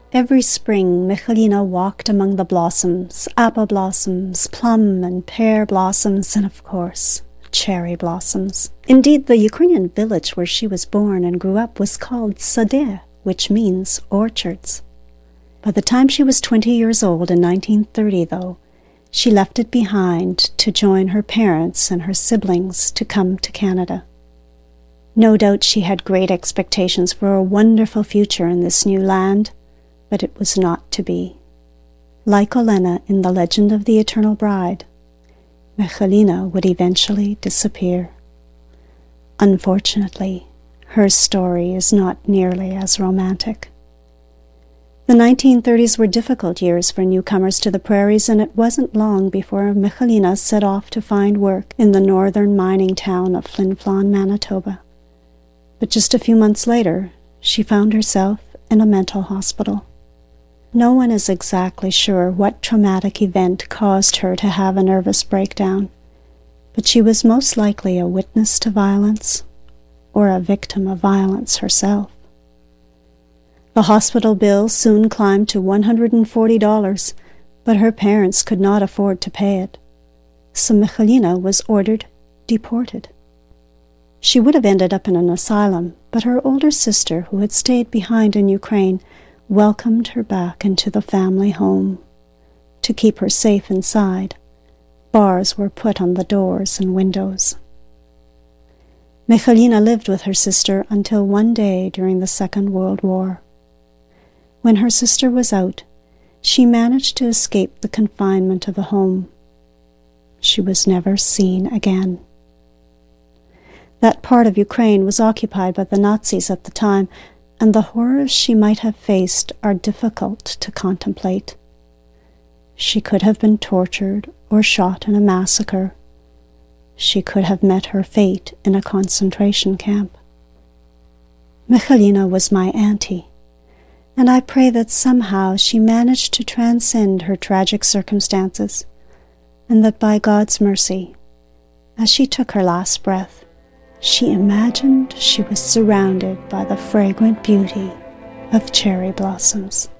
Every spring, Michalina walked among the blossoms, apple blossoms, plum and pear blossoms, and of course, cherry blossoms. Indeed, the Ukrainian village where she was born and grew up was called Sade, which means orchards. By the time she was 20 years old in 1930, though, she left it behind to join her parents and her siblings to come to Canada. No doubt she had great expectations for a wonderful future in this new land, but it was not to be. Like Olena in The Legend of the Eternal Bride, Michalina would eventually disappear. Unfortunately, her story is not nearly as romantic. The 1930s were difficult years for newcomers to the prairies, and it wasn't long before Michalina set off to find work in the northern mining town of Flin Flon, Manitoba. But just a few months later, she found herself in a mental hospital. No one is exactly sure what traumatic event caused her to have a nervous breakdown, but she was most likely a witness to violence or a victim of violence herself. The hospital bill soon climbed to $140, but her parents could not afford to pay it, so Michalina was ordered deported. She would have ended up in an asylum, but her older sister, who had stayed behind in Ukraine, welcomed her back into the family home. To keep her safe inside, bars were put on the doors and windows. Michalina lived with her sister until one day during the Second World War. When her sister was out, she managed to escape the confinement of the home. She was never seen again. That part of Ukraine was occupied by the Nazis at the time, and the horrors she might have faced are difficult to contemplate. She could have been tortured or shot in a massacre. She could have met her fate in a concentration camp. Michalina was my auntie, and I pray that somehow she managed to transcend her tragic circumstances, and that by God's mercy, as she took her last breath, she imagined she was surrounded by the fragrant beauty of cherry blossoms.